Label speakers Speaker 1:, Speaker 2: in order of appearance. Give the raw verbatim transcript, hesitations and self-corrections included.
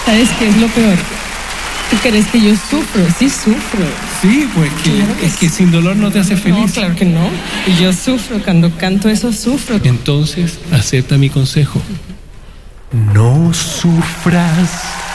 Speaker 1: ¿Sabes qué es lo peor? ¿Tú crees que yo sufro? Sí sufro.
Speaker 2: Sí, pues que,
Speaker 1: Claro que
Speaker 2: es que
Speaker 1: sí.
Speaker 2: sin dolor no te hace feliz.
Speaker 1: No, claro que no. Y yo sufro, cuando canto eso sufro.
Speaker 2: Entonces, acepta mi consejo.
Speaker 3: No sufras.